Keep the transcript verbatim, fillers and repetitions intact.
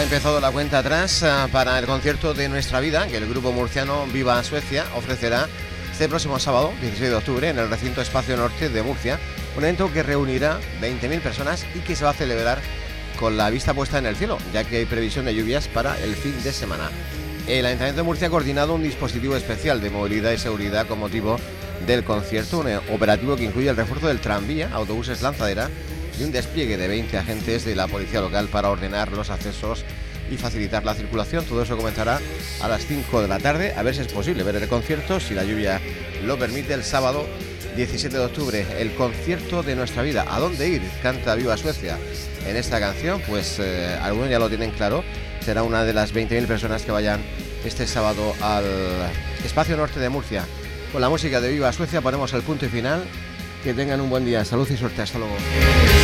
empezado la cuenta atrás uh, para el concierto de Nuestra Vida, que el grupo murciano Viva Suecia ofrecerá este próximo sábado, dieciséis de octubre, en el recinto Espacio Norte de Murcia, un evento que reunirá veinte mil personas y que se va a celebrar con la vista puesta en el cielo, ya que hay previsión de lluvias para el fin de semana. El Ayuntamiento de Murcia ha coordinado un dispositivo especial de movilidad y seguridad con motivo del concierto, un operativo que incluye el refuerzo del tranvía, autobuses lanzadera y un despliegue de veinte agentes de la policía local para ordenar los accesos y facilitar la circulación. Todo eso comenzará a las cinco de la tarde, a ver si es posible ver el concierto, si la lluvia lo permite, el sábado diecisiete de octubre, el concierto de Nuestra Vida. ¿A dónde ir? Canta Viva Suecia en esta canción, pues eh, algunos ya lo tienen claro, será una de las veinte mil personas que vayan este sábado al Espacio Norte de Murcia. Con la música de Viva Suecia ponemos el punto y final. Que tengan un buen día, salud y suerte, hasta luego.